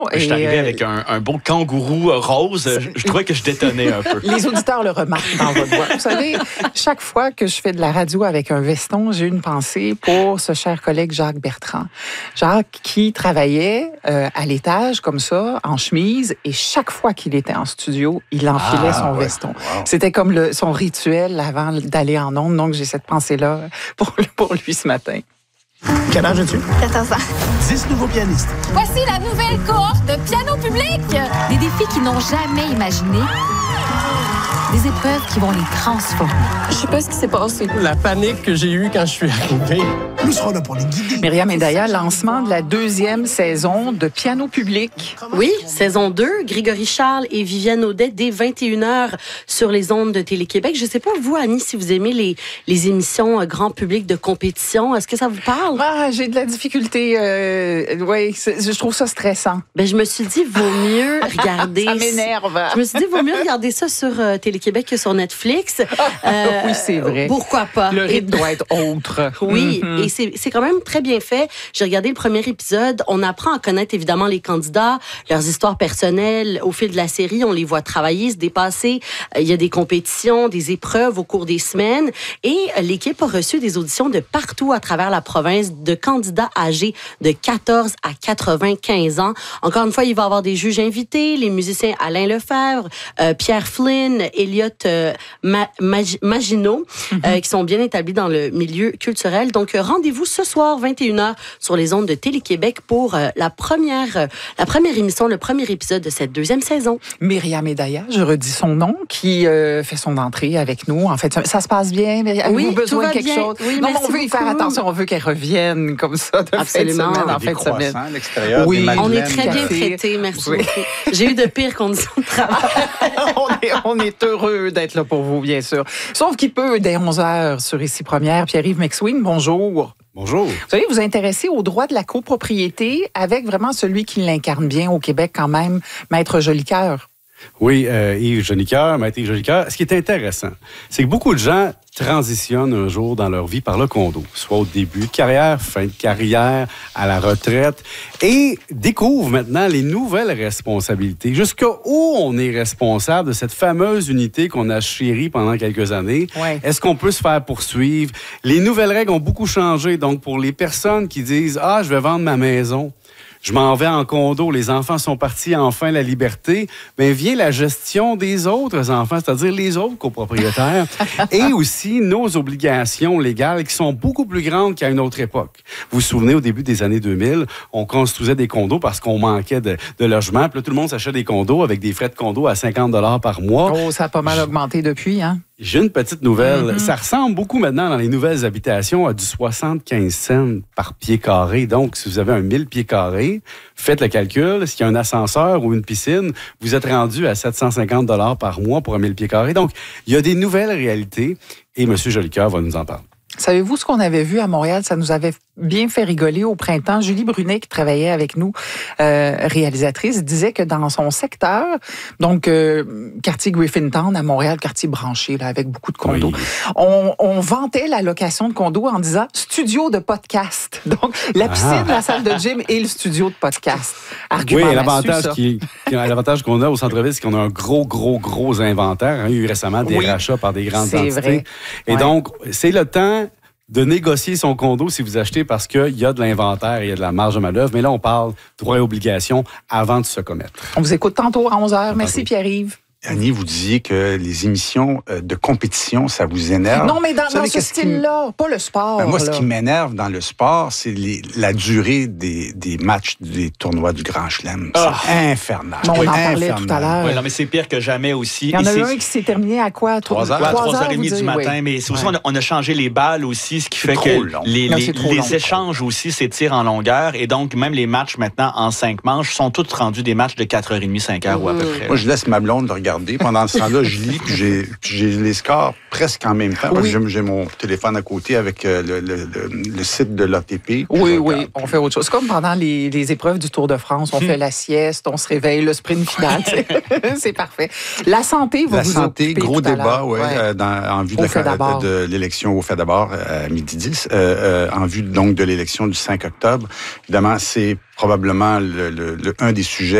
Je suis arrivé avec un beau kangourou rose. Je trouvais que je détonnais un peu. Les auditeurs le remarquent dans votre voix. Vous savez, chaque fois que je fais de la radio avec un veston, j'ai une pensée pour ce cher collègue Jacques Bertrand. Jacques qui travaillait à l'étage comme ça, en chemise, et chaque fois qu'il était en studio, il enfilait son veston. Wow. C'était comme son rituel avant d'aller en ondes. Donc, j'ai cette pensée-là pour lui ce matin. Quel âge as-tu? 14 ans. 10 nouveaux pianistes. Voici la nouvelle cohorte de piano public. Des défis qu'ils n'ont jamais imaginés. Des épreuves qui vont les transformer. Je sais pas ce qui s'est passé. La panique que j'ai eue quand je suis arrivé. Nous serons là pour les guider. Myriam Edaya, lancement de la 2e saison de Piano public. Oui, saison 2, Grégory Charles et Viviane Audet, dès 21h sur les ondes de Télé-Québec. Je sais pas, vous, Annie, si vous aimez les émissions grand public de compétition, est-ce que ça vous parle? Ah, j'ai de la difficulté. Oui, je trouve ça stressant. Ben, je me suis dit, vaut mieux regarder... Ça m'énerve. Je me suis dit, vaut mieux regarder ça sur Télé-Québec que sur Netflix. Oui, c'est vrai. Pourquoi pas? Le rythme doit être autre. Oui, et c'est quand même très bien fait. J'ai regardé le premier épisode. On apprend à connaître évidemment les candidats, leurs histoires personnelles. Au fil de la série, on les voit travailler, se dépasser. Il y a des compétitions, des épreuves au cours des semaines. Et l'équipe a reçu des auditions de partout à travers la province de candidats âgés de 14 à 95 ans. Encore une fois, il va y avoir des juges invités, les musiciens Alain Lefebvre, Pierre Flynn, Elliot Maginot, qui sont bien établis dans le milieu culturel. Donc, rendez-vous ce soir, 21h, sur les ondes de Télé-Québec pour la première émission, le premier épisode de cette 2e saison. Myriam Edaya, je redis son nom, qui fait son entrée avec nous. En fait, ça se passe bien, Myriam? Oui, avez-vous besoin de quelque bien. chose? Oui, non, merci on veut y faire attention, on veut qu'elle revienne comme ça de Absolument. fin de semaine en fin de semaine. À l'extérieur, oui, on est très bien traités, merci beaucoup. J'ai eu de pires conditions de travail. on est heureux d'être là pour vous, bien sûr. Sauf qu'il peut, dès 11h sur Ici Première, Pierre-Yves McSween, bonjour. Bonjour. Vous savez, vous intéressez au droit de la copropriété avec vraiment celui qui l'incarne bien au Québec quand même, Maître Jolicoeur. Oui, Yves Jolicoeur, Maître Yves Jolicoeur. Ce qui est intéressant, c'est que beaucoup de gens transitionnent un jour dans leur vie par le condo, soit au début de carrière, fin de carrière, à la retraite, et découvrent maintenant les nouvelles responsabilités. Jusqu'où on est responsable de cette fameuse unité qu'on a chérie pendant quelques années? Ouais. Est-ce qu'on peut se faire poursuivre? Les nouvelles règles ont beaucoup changé. Donc, pour les personnes qui disent « Ah, je vais vendre ma maison », je m'en vais en condo, les enfants sont partis, enfin la liberté, bien vient la gestion des autres enfants, c'est-à-dire les autres copropriétaires, et aussi nos obligations légales qui sont beaucoup plus grandes qu'à une autre époque. Vous vous souvenez, au début des années 2000, on construisait des condos parce qu'on manquait de logements, puis là, tout le monde s'achète des condos avec des frais de condo à 50 $ par mois. Oh, ça a pas mal augmenté depuis, hein? J'ai une petite nouvelle. Ça ressemble beaucoup maintenant dans les nouvelles habitations à du 75 cents par pied carré. Donc, si vous avez un 1000 pieds carrés, faites le calcul. S'il y a un ascenseur ou une piscine, vous êtes rendu à 750 $ par mois pour un 1000 pieds carrés. Donc, il y a des nouvelles réalités et M. Jolicoeur va nous en parler. Savez-vous ce qu'on avait vu à Montréal? Ça nous avait bien fait rigoler au printemps. Julie Brunet, qui travaillait avec nous, réalisatrice, disait que dans son secteur, donc quartier Griffintown à Montréal, quartier branché, là, avec beaucoup de condos, oui. on vantait la location de condos en disant studio de podcast. Donc, la piscine, la salle de gym et le studio de podcast. Argument oui, l'avantage qu'on a au centre-ville, c'est qu'on a un gros inventaire. Il y a eu récemment des rachats par des grandes entités. Vrai. Et donc, c'est le temps de négocier son condo si vous achetez parce qu'il y a de l'inventaire, il y a de la marge de manœuvre. Mais là, on parle droits et obligations avant de se commettre. On vous écoute tantôt à 11h. Merci, Pierre-Yves. Annie, vous disiez que les émissions de compétition, ça vous énerve. Non, mais dans ce style-là, pas le sport. Ben moi, ce qui m'énerve dans le sport, c'est la durée des matchs des tournois du Grand Chelem. C'est infernal. On en parlait tout à l'heure. Oui, non, mais c'est pire que jamais aussi. Il y en a un qui s'est terminé à quoi? 3h30 du matin. Oui. Mais c'est aussi, on a changé les balles aussi, ce qui fait que les échanges aussi s'étirent en longueur. Et donc, même les matchs maintenant en 5 manches sont tous rendus des matchs de 4h30, 5h ou à peu près. Moi, je laisse ma blonde le regarder regarder. Pendant ce temps-là, je lis, puis j'ai les scores presque en même temps. Oui. J'ai mon téléphone à côté avec le site de l'ATP. Oui, on fait autre chose. C'est comme pendant les épreuves du Tour de France. On fait la sieste, on se réveille, le sprint final. C'est parfait. La santé, vous santé, occuper gros tout à débat, l'heure. en vue de l'élection au fait d'abord à midi 10, en vue donc de l'élection du 5 octobre. Évidemment, c'est probablement un des sujets